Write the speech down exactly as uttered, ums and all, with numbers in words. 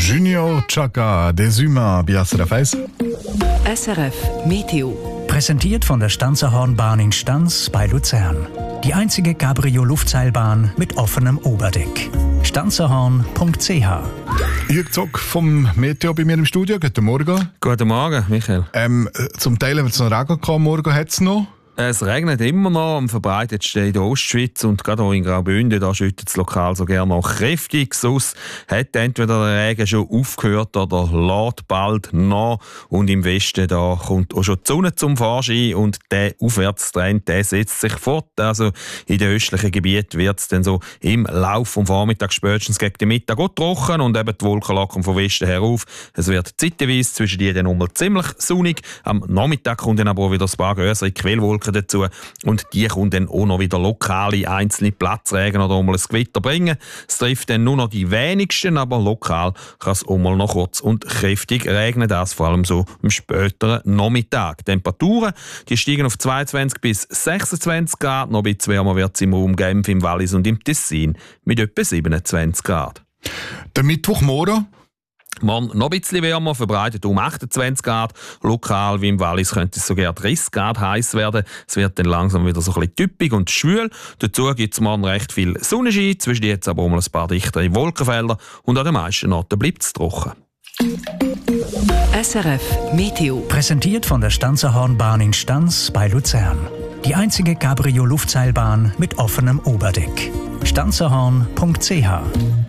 Junior Chaka, des Humains, bei S R F eins. S R F Meteo. Präsentiert von der Stanzerhornbahn in Stanz bei Luzern. Die einzige Cabrio-Luftseilbahn mit offenem Oberdeck. stanzerhorn punkt c h. Jürg Zock vom Meteo bei mir im Studio. Guten Morgen. Guten Morgen, Michael. Ähm, zum Teil wird es noch Regen kommen. Morgen hat es noch. Es regnet immer noch, am verbreitetsten in der Ostschweiz und gerade auch in Graubünden, da schüttet es lokal so gerne noch kräftig. Sonst hat entweder der Regen schon aufgehört oder lädt bald nach. Und im Westen da kommt auch schon die Sonne zum Vorschein und der Aufwärtstrend der setzt sich fort. Also in den östlichen Gebieten wird es dann so im Laufe des Vormittags spätestens gegen den Mittag auch trocken und eben die Wolken lockern von Westen her auf. Es wird zeitweise zwischen die dann nochmal ziemlich sonnig. Am Nachmittag kommt dann aber auch wieder ein paar größere Quellwolken dazu und die können dann auch noch wieder lokale einzelne Platzregen oder auch mal ein Gewitter bringen. Es trifft dann nur noch die wenigsten, aber lokal kann es auch mal noch kurz und kräftig regnen, das vor allem so am späteren Nachmittag. Die Temperaturen die steigen auf zweiundzwanzig bis sechsundzwanzig Grad, noch ein bisschen wärmer wird es im Raum Genf, im Wallis und im Tessin mit etwa siebenundzwanzig Grad. Der Mittwochmorgen? Morgen noch ein bisschen wärmer, verbreitet um achtundzwanzig Grad. Lokal wie im Wallis könnte es sogar dreißig Grad heiß werden. Es wird dann langsam wieder so ein bisschen typisch und schwül. Dazu gibt es morgen recht viel Sonnenschein, zwischen jetzt aber auch mal ein paar dichtere Wolkenfelder und an den meisten Orten bleibt es trocken. S R F Meteo. Präsentiert von der Stanzerhornbahn in Stanz bei Luzern. Die einzige Cabrio-Luftseilbahn mit offenem Oberdeck. stanzerhorn punkt c h.